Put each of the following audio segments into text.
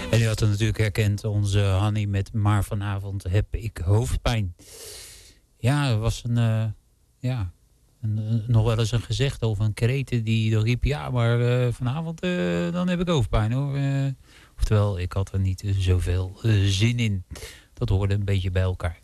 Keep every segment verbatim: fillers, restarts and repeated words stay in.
En u had het natuurlijk herkend, onze Hanny met Maar vanavond heb ik hoofdpijn. Ja, er was een, uh, ja, een, een, nog wel eens een gezegde of een kreten die riep... ja, maar uh, vanavond uh, dan heb ik hoofdpijn hoor. Uh, oftewel, ik had er niet zoveel uh, zin in. Dat hoorde een beetje bij elkaar.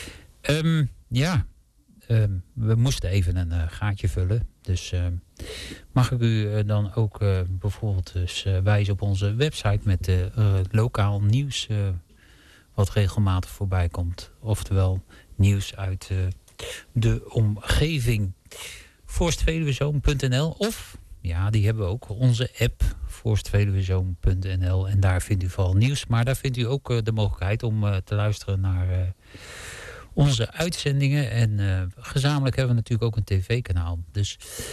Um, ja, um, we moesten even een uh, gaatje vullen. Dus uh, mag ik u uh, dan ook uh, bijvoorbeeld dus, uh, wijzen op onze website met uh, uh, lokaal nieuws uh, wat regelmatig voorbij komt. Oftewel nieuws uit uh, de omgeving. Voorstveluwezoom punt n l of, ja, die hebben we ook, onze app voorstveluwezoom punt n l. En daar vindt u vooral nieuws. Maar daar vindt u ook uh, de mogelijkheid om uh, te luisteren naar... Uh, onze uitzendingen. En uh, gezamenlijk hebben we natuurlijk ook een tv-kanaal. Dus,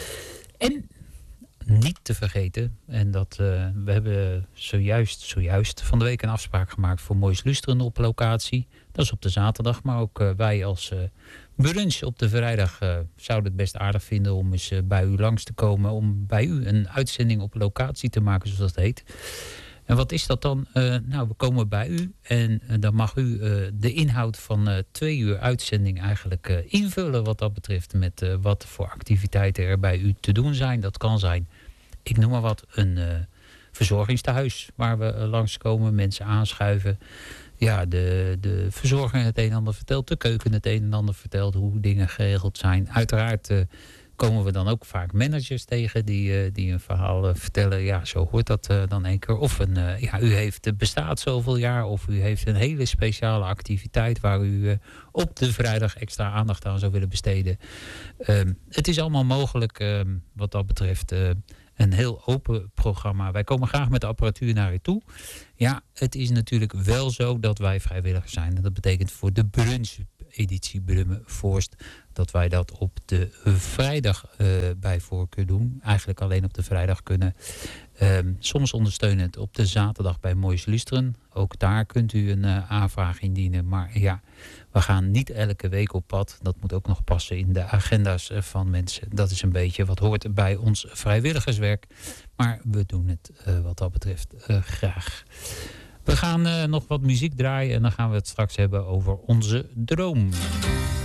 en niet te vergeten, en dat uh, we hebben zojuist, zojuist van de week een afspraak gemaakt voor Moois Lusteren op locatie. Dat is op de zaterdag, maar ook uh, wij als uh, brunch op de vrijdag uh, zouden het best aardig vinden om eens uh, bij u langs te komen. Om bij u een uitzending op locatie te maken, zoals dat heet. En wat is dat dan? Uh, nou, we komen bij u en uh, dan mag u uh, de inhoud van uh, twee uur uitzending eigenlijk uh, invullen wat dat betreft. Met uh, wat voor activiteiten er bij u te doen zijn. Dat kan zijn, ik noem maar wat, een uh, verzorgingstehuis waar we uh, langskomen, mensen aanschuiven. Ja, de, de verzorger het een en ander vertelt, de keuken het een en ander vertelt, hoe dingen geregeld zijn. Uiteraard... Uh, komen we dan ook vaak managers tegen die, uh, die een verhaal uh, vertellen. Ja, zo hoort dat uh, dan één keer. Of een, uh, ja, u heeft, uh, bestaat zoveel jaar. Of u heeft een hele speciale activiteit waar u uh, op de vrijdag extra aandacht aan zou willen besteden. Um, het is allemaal mogelijk um, wat dat betreft. Uh, een heel open programma. Wij komen graag met de apparatuur naar u toe. Ja, het is natuurlijk wel zo dat wij vrijwilligers zijn. En dat betekent voor de brunch-editie Brummen Voorst... dat wij dat op de vrijdag uh, bij voorkeur doen. Eigenlijk alleen op de vrijdag kunnen. Um, soms ondersteunend op de zaterdag bij Moois Lusteren. Ook daar kunt u een uh, aanvraag indienen. Maar ja, we gaan niet elke week op pad. Dat moet ook nog passen in de agenda's uh, van mensen. Dat is een beetje wat hoort bij ons vrijwilligerswerk. Maar we doen het uh, wat dat betreft uh, graag. We gaan uh, nog wat muziek draaien. En dan gaan we het straks hebben over onze droom.